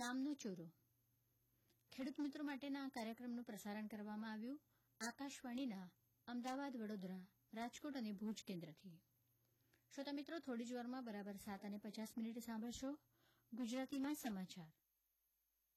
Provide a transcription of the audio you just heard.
કામનો ચોરો. ખેડૂત મિત્રો માટેના આ કાર્યક્રમનું પ્રસારણ કરવામાં આવ્યું આકાશવાણીના અમદાવાદ, વડોદરા, રાજકોટ અને ભુજ કેન્દ્રથી. શ્રોતા મિત્રો, થોડી જ વારમાં બરાબર 7:50 સાંભળશો ગુજરાતીમાં સમાચાર.